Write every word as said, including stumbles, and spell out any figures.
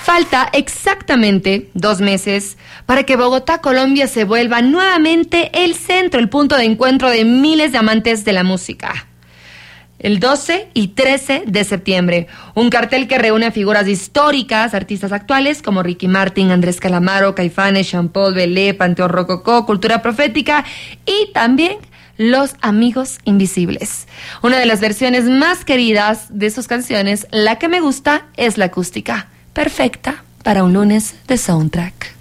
Falta exactamente dos meses para que Bogotá, Colombia, se vuelva nuevamente el centro, el punto de encuentro de miles de amantes de la música. El doce y trece de septiembre, un cartel que reúne a figuras históricas, artistas actuales como Ricky Martin, Andrés Calamaro, Caifanes, Jean Paul, Belé, Panteón Rococó, Cultura Profética y también Los Amigos Invisibles. Una de las versiones más queridas de sus canciones, la que me gusta, es la acústica. Perfecta para un lunes de soundtrack.